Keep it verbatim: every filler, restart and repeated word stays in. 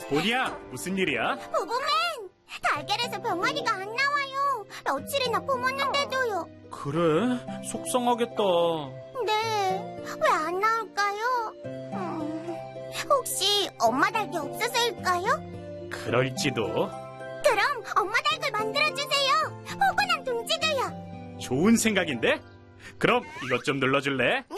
보니야, 무슨 일이야? 부부맨! 달걀에서 병아리가 안 나와요. 며칠이나 품었는데도요. 그래? 속상하겠다. 네, 왜 안 나올까요? 음, 혹시 엄마 닭이 없어서일까요? 그럴지도. 그럼 엄마 닭을 만들어주세요. 포근한 둥지도요. 좋은 생각인데? 그럼 이것 좀 눌러줄래? 네.